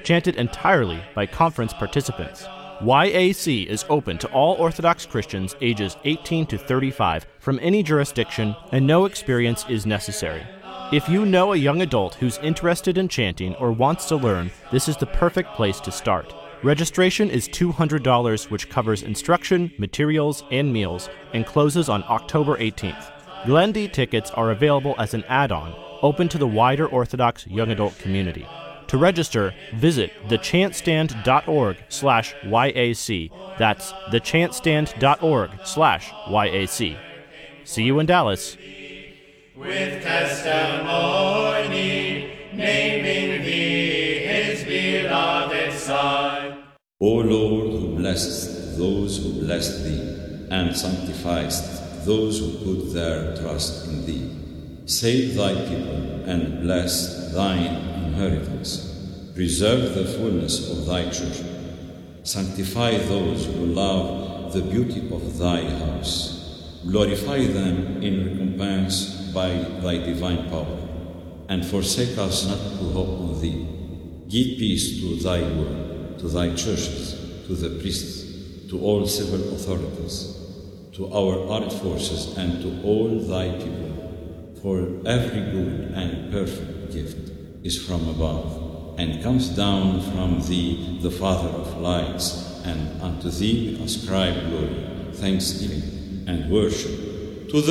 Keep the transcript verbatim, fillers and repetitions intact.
chanted entirely by conference participants. Y A C is open to all Orthodox Christians ages eighteen to thirty-five from any jurisdiction, and no experience is necessary. If you know a young adult who's interested in chanting or wants to learn, this is the perfect place to start. Registration is two hundred dollars, which covers instruction, materials, and meals, and closes on October eighteenth. Glendy tickets are available as an add-on, open to the wider Orthodox young adult community. To register, visit thechantstand.org slash YAC. That's thechantstand.org slash YAC. See you in Dallas. With testimony, naming thee his beloved Son. O Lord, who blessest those who bless thee, and sanctifiest those who put their trust in thee, save thy people and bless thine inheritance. Preserve the fullness of thy church. Sanctify those who love the beauty of thy house. Glorify them in recompense by thy divine power, and forsake us not to hope on thee. Give peace to thy word, to thy churches, to the priests, to all civil authorities, to our armed forces, and to all thy people. For every good and perfect gift is from above, and comes down from thee, the Father of lights, and unto thee we ascribe glory, thanksgiving, and worship